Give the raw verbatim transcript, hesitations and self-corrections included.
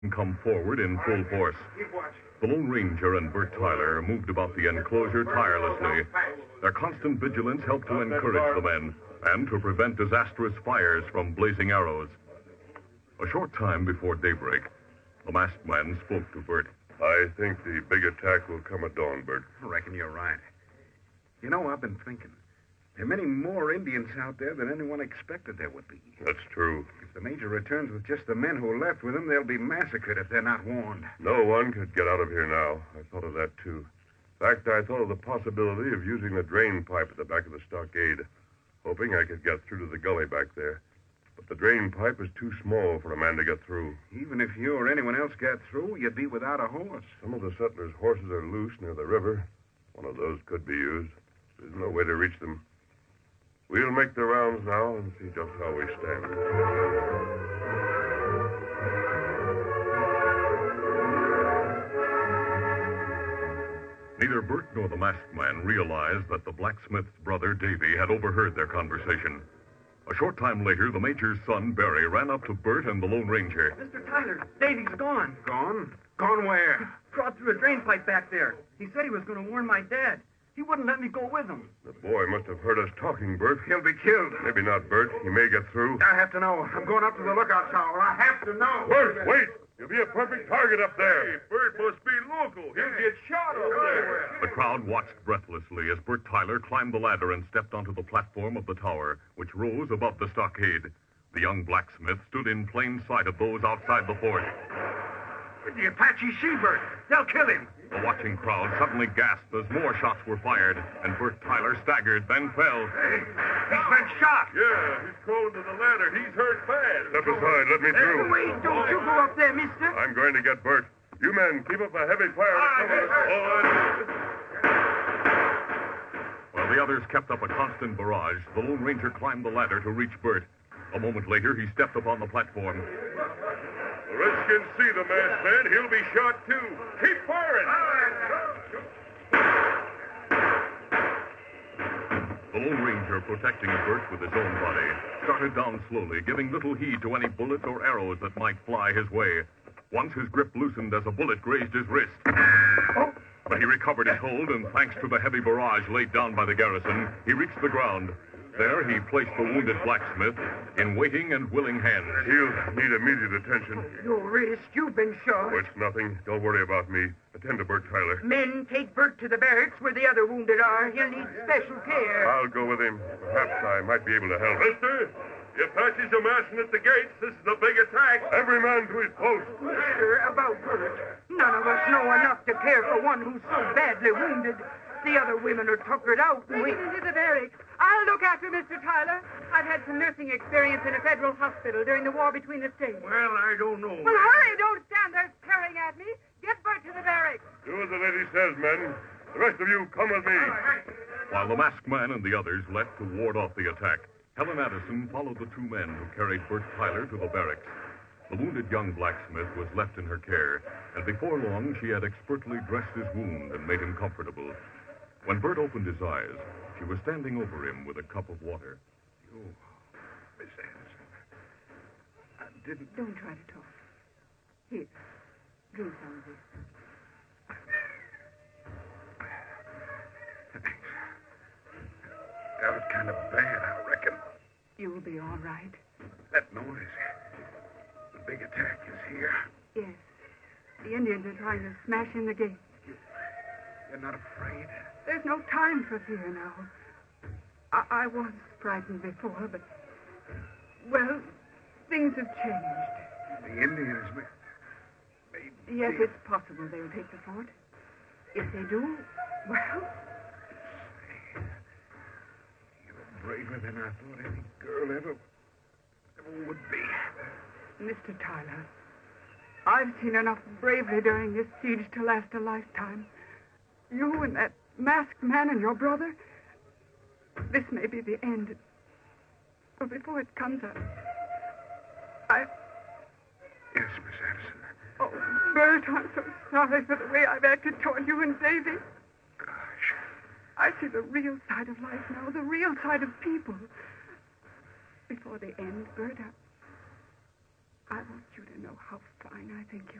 come forward in full force. The Lone Ranger and Bert Tyler moved about the enclosure tirelessly. Their constant vigilance helped to encourage the men and to prevent disastrous fires from blazing arrows. A short time before daybreak, the masked man spoke to Bert. I think the big attack will come at dawn, Bert. I reckon you're right. You know, I've been thinking. There are many more Indians out there than anyone expected there would be. That's true. If the Major returns with just the men who left with him, they'll be massacred if they're not warned. No one could get out of here now. I thought of that, too. In fact, I thought of the possibility of using the drain pipe at the back of the stockade, hoping I could get through to the gully back there. But the drain pipe is too small for a man to get through. Even if you or anyone else got through, you'd be without a horse. Some of the settlers' horses are loose near the river. One of those could be used. There's no way to reach them. We'll make the rounds now and see just how we stand. Neither Bert nor the masked man realized that the blacksmith's brother, Davy, had overheard their conversation. A short time later, the Major's son, Barry, ran up to Bert and the Lone Ranger. Mister Tyler, Davy's gone. Gone? Gone where? He crawled through a drain pipe back there. He said he was going to warn my dad. He wouldn't let me go with him. The boy must have heard us talking, Bert. He'll be killed. Maybe not, Bert. He may get through. I have to know. I'm going up to the lookout tower. I have to know. Bert, wait! You'll be a perfect target up there. Hey, Bert must be local. He'll get shot up there. The crowd watched breathlessly as Bert Tyler climbed the ladder and stepped onto the platform of the tower, which rose above the stockade. The young blacksmith stood in plain sight of those outside the fort. The Apache she-bird. They'll kill him. The watching crowd suddenly gasped as more shots were fired, and Bert Tyler staggered, then fell. Hey, he's been shot. Yeah, he's crawling to the ladder. He's hurt bad. Step aside. Let me through. Hey, wait, don't you go up there, mister. I'm going to get Bert. You men, keep up a heavy fire. All right, to cover us. While the others kept up a constant barrage, the Lone Ranger climbed the ladder to reach Bert. A moment later, he stepped upon the platform. The Redskins see the masked man. He'll be shot, too. Keep firing. The Lone Ranger, protecting Bert with his own body, started down slowly, giving little heed to any bullets or arrows that might fly his way. Once his grip loosened as a bullet grazed his wrist. Oh. But he recovered his hold, and thanks to the heavy barrage laid down by the garrison, he reached the ground. There, he placed the wounded blacksmith in waiting and willing hands. He'll need immediate attention. You risk, you've been shot. Oh, it's nothing. Don't worry about me. Attend to Bert Tyler. Men, take Bert to the barracks where the other wounded are. He'll need special care. I'll go with him. Perhaps I might be able to help. Mister, the Apaches are massing at the gates. This is a big attack. Every man to his post. Mister, about Bert. None of us know enough to care for one who's so badly wounded. The other women are tuckered out. Take him into the barracks. I'll look after Mister Tyler. I've had some nursing experience in a federal hospital during the war between the states. Well, I don't know. Well, hurry. Don't stand there staring at me. Get Bert to the barracks. Do as the lady says, men. The rest of you, come with me. While the masked man and the others left to ward off the attack, Helen Addison followed the two men who carried Bert Tyler to the barracks. The wounded young blacksmith was left in her care, and before long she had expertly dressed his wound and made him comfortable. When Bert opened his eyes, she was standing over him with a cup of water. You, Miss Anderson, I didn't... Don't try to talk. Here, drink some of this. Thanks. That was kind of bad, I reckon. You'll be all right. That noise. The big attack is here. Yes. The Indians are trying to smash in the gate. You, you're not afraid? There's no time for fear now. I, I was frightened before, but... Well, things have changed. The Indians may... may Yes, be... it's possible they'll take the fort. If they do, well... You're braver than I thought any girl ever... ever would be. Mister Tyler, I've seen enough bravery during this siege to last a lifetime. You and that masked man and your brother, this may be the end. But before it comes, I... I... Yes, Miss Addison. Oh, Bert, I'm so sorry for the way I've acted toward you and Davy. Gosh. I see the real side of life now, the real side of people. Before the end, Bert, I... I want you to know how fine I think you